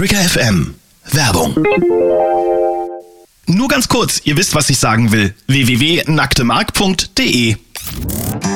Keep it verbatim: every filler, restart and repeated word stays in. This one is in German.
Trigger F M. Werbung. Nur ganz kurz, ihr wisst, was ich sagen will. w w w punkt nacktemark punkt de